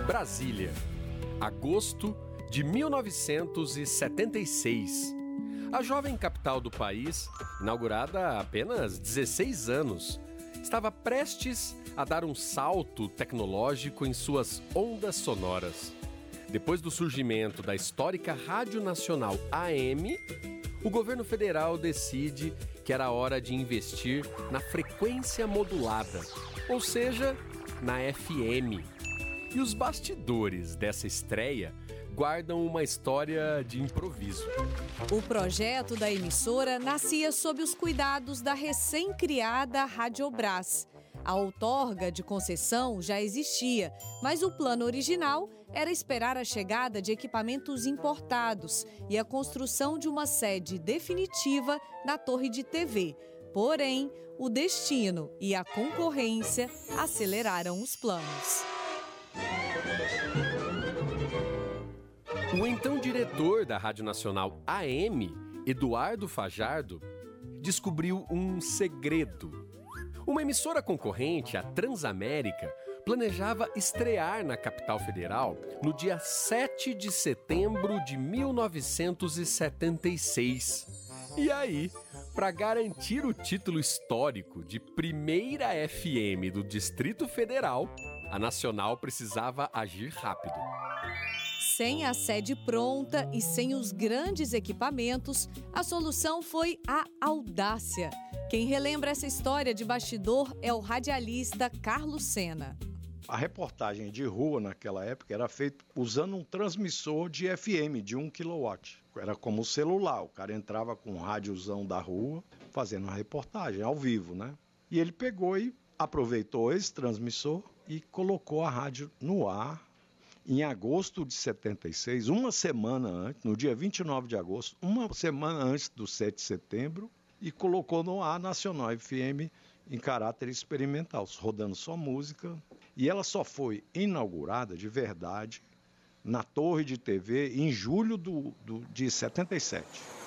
Brasília, agosto de 1976. A jovem capital do país, inaugurada há apenas 16 anos, estava prestes a dar um salto tecnológico em suas ondas sonoras. Depois do surgimento da histórica Rádio Nacional AM, o governo federal decide que era hora de investir na frequência modulada, ou seja, na FM. E os bastidores dessa estreia guardam uma história de improviso. O projeto da emissora nascia sob os cuidados da recém-criada Radiobras. A outorga de concessão já existia, mas o plano original era esperar a chegada de equipamentos importados e a construção de uma sede definitiva na torre de TV. Porém, o destino e a concorrência aceleraram os planos. O então diretor da Rádio Nacional AM, Eduardo Fajardo, descobriu um segredo. Uma emissora concorrente, a Transamérica, planejava estrear na capital federal no dia 7 de setembro de 1976. E aí, para garantir o título histórico de primeira FM do Distrito Federal, a Nacional precisava agir rápido. Sem a sede pronta e sem os grandes equipamentos, a solução foi a audácia. Quem relembra essa história de bastidor é o radialista Carlos Sena. A reportagem de rua naquela época era feita usando um transmissor de FM de 1 kW. Era como o celular, o cara entrava com um rádiozão da rua fazendo uma reportagem ao vivo, né? E ele pegou e aproveitou esse transmissor e colocou a rádio no ar. Em agosto de 76, uma semana antes, no dia 29 de agosto, uma semana antes do 7 de setembro, e colocou no ar Nacional FM em caráter experimental, rodando só música. E ela só foi inaugurada de verdade na torre de TV em julho de 77.